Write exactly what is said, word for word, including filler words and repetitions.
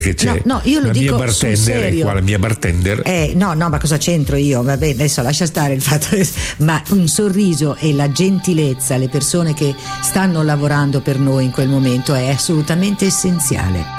che c'è no, no, io lo la dico mia bartender sul è serio. qua, la mia bartender. Eh, no, no, ma cosa c'entro io? Vabbè, adesso lascia stare il fatto che, ma un sorriso e la gentilezza, le persone che stanno lavorando per noi in quel momento è assolutamente essenziale.